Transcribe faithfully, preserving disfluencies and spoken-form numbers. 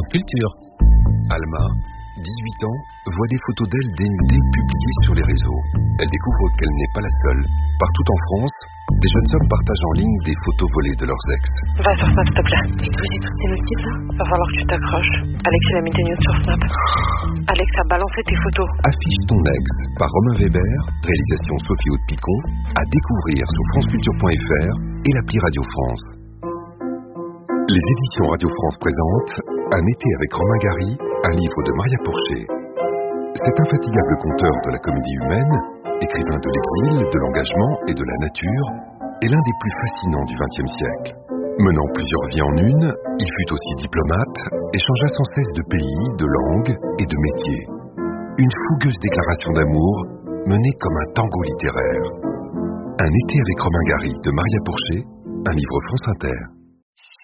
France Culture. Alma, dix-huit ans, voit des photos d'elle dénudée publiées sur les réseaux. Elle découvre qu'elle n'est pas la seule. Partout en France, des jeunes hommes partagent en ligne des photos volées de leurs ex. Va sur Snap, s'il te plaît. Tu trouves toutes ces notifs là? Va falloir que tu t'accroches. Alex, il a mis des news sur Snap. Alex a balancé tes photos. Affiche ton ex par Romain Weber, réalisation Sophie Haute-Picon, à découvrir sur franceculture point f r et l'appli Radio France. Les éditions Radio France présentent Un été avec Romain Gary, un livre de Maria Pourchet. Cet infatigable conteur de la comédie humaine, écrivain de l'exil, de l'engagement et de la nature, est l'un des plus fascinants du vingtième siècle. Menant plusieurs vies en une, il fut aussi diplomate et changea sans cesse de pays, de langue et de métier. Une fougueuse déclaration d'amour menée comme un tango littéraire. Un été avec Romain Gary de Maria Pourchet, un livre France Inter.